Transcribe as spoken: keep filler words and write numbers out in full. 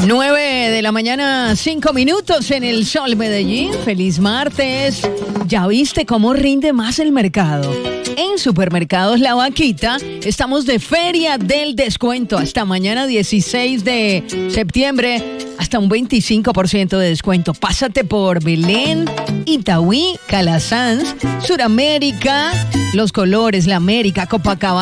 nueve de la mañana, cinco minutos en el Sol Medellín. Feliz martes. ¿Ya viste cómo rinde más el mercado? En Supermercados La Vaquita estamos de Feria del Descuento hasta mañana dieciséis de septiembre, hasta un veinticinco por ciento de descuento. Pásate por Belén, Itagüí, Calasanz, Suramérica, Los Colores, La América, Copacabana.